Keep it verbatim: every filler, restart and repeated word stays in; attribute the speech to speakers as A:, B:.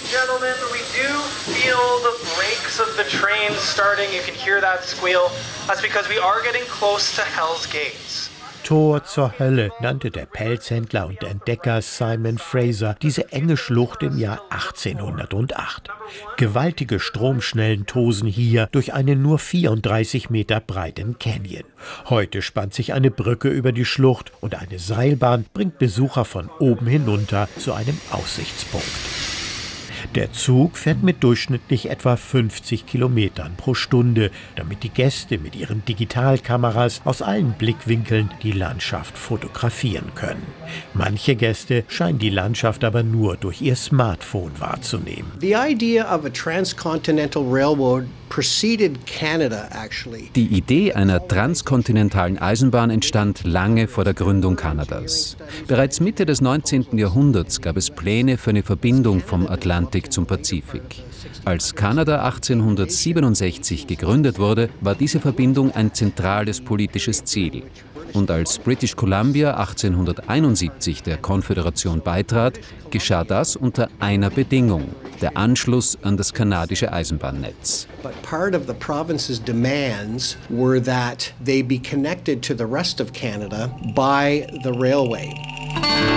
A: Gentlemen, we do feel the brakes of the train starting. You can hear that squeal. That's because we are getting close to Hell's Gates.
B: Tor zur Hölle nannte der Pelzhändler und Entdecker Simon Fraser diese enge Schlucht im Jahr achtzehnhundertacht. Gewaltige Stromschnellen tosen hier durch einen nur vierunddreißig Meter breiten Canyon. Heute spannt sich eine Brücke über die Schlucht und eine Seilbahn bringt Besucher von oben hinunter zu einem Aussichtspunkt. Der Zug fährt mit durchschnittlich etwa fünfzig Kilometern pro Stunde, damit die Gäste mit ihren Digitalkameras aus allen Blickwinkeln die Landschaft fotografieren können. Manche Gäste scheinen die Landschaft aber nur durch ihr Smartphone wahrzunehmen.
C: The idea of a transcontinental railroad preceded Canada actually.
D: Die Idee einer transkontinentalen Eisenbahn entstand lange vor der Gründung Kanadas. Bereits Mitte des neunzehnten Jahrhunderts gab es Pläne für eine Verbindung vom Atlantik zum Pazifik. Als Kanada achtzehnhundertsiebenundsechzig gegründet wurde, war diese Verbindung ein zentrales politisches Ziel. Und als British Columbia achtzehnhunderteinundsiebzig der Konföderation beitrat, geschah das unter einer Bedingung: der Anschluss an das kanadische Eisenbahnnetz.
C: But part of the province's demands were that they be connected to the rest of Canada by the railway.